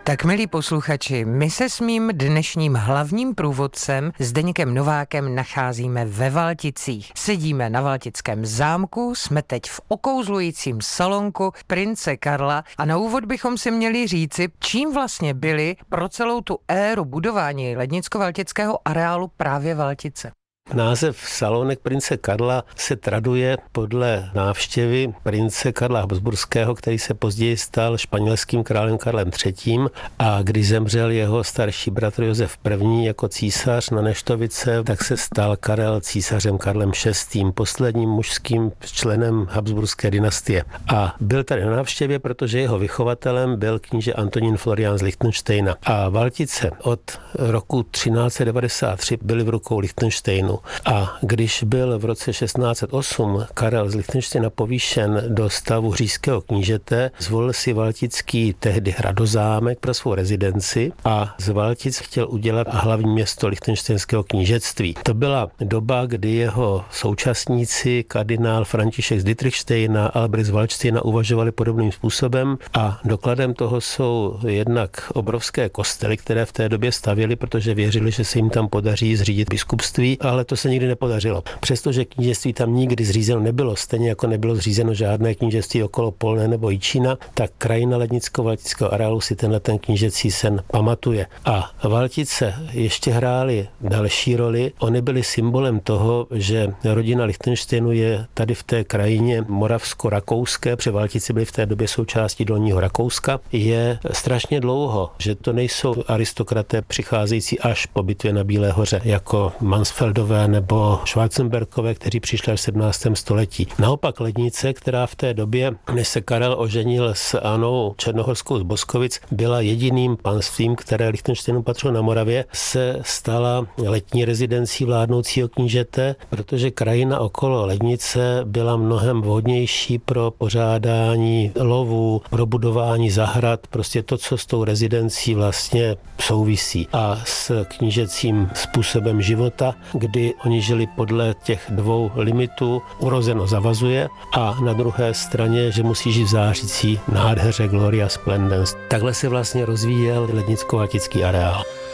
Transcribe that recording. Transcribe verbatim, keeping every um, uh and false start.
Tak milí posluchači, my se s mým dnešním hlavním průvodcem Zdeňkem Novákem nacházíme ve Valticích. Sedíme na Valtickém zámku, jsme teď v okouzlujícím salonku prince Karla a na úvod bychom si měli říci, čím vlastně byly pro celou tu éru budování lednicko-valtického areálu právě Valtice. Název Salonek prince Karla se traduje podle návštěvy prince Karla Habsburského, který se později stal španělským králem Karlem třetím. A když zemřel jeho starší bratr Josef první jako císař na Neštovice, tak se stal Karel císařem Karlem šestým, posledním mužským členem Habsburské dynastie. A byl tady na návštěvě, protože jeho vychovatelem byl kníže Antonín Florián z Lichtenštejna. A Valtice od roku třináct set devadesát tři byly v rukou Lichtenštejnu. A když byl v roce šestnáct set osm Karel z Lichtenštejna povýšen do stavu říšského knížete, zvolil si valtický tehdy hradozámek pro svou rezidenci a z Valtic chtěl udělat hlavní město lichtenštejnského knížectví. To byla doba, kdy jeho současníci kardinál František z Dietrichštejna a Albrecht z Valdštejna uvažovali podobným způsobem a dokladem toho jsou jednak obrovské kostely, které v té době stavěli, protože věřili, že se jim tam podaří zřídit biskupství, ale to se nikdy nepodařilo. Přestože knížectví tam nikdy zřízeno nebylo, stejně jako nebylo zřízeno žádné knížectví okolo Polné nebo Jičína, tak krajina lednicko-valtického areálu si tenhle ten knížecí sen pamatuje. A Valtice ještě hrály další roli. Oni byli symbolem toho, že rodina Lichtenštejnu je tady v té krajině moravsko-rakouské, protože Valtici byli v té době součástí Dolního Rakouska, je strašně dlouho, že to nejsou aristokraté přicházející až po bitvě na Bílé hoře, jako Mansfeldové nebo Schwarzenbergové, kteří přišli až v sedmnáctém století. Naopak Lednice, která v té době, než se Karel oženil s Annou Černohorskou z Boskovic, byla jediným panstvím, které Lichtenštejnu patřilo na Moravě, se stala letní rezidencí vládnoucího knížete, protože krajina okolo Lednice byla mnohem vhodnější pro pořádání lovů, pro budování zahrad, prostě to, co s tou rezidencí vlastně souvisí. A s knížecím způsobem života, kdy oni žili podle těch dvou limitů, urozeno zavazuje a na druhé straně, že musí žít v zářící nádheře Gloria Splendens. Takhle se vlastně rozvíjel lednicko-valtický areál.